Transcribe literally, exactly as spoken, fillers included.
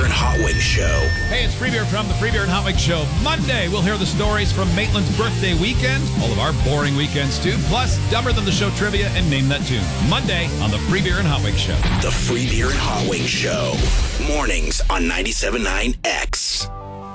and Hot Wings Show. Hey, it's Free Beer from the Free Beer and Hot Wings Show. Monday, we'll hear the stories from Maitland's birthday weekend, all of our boring weekends too, plus Dumber Than the Show trivia and Name That Tune. Monday on the Free Beer and Hot Wings Show. The Free Beer and Hot Wings Show. Mornings on ninety-seven point nine X.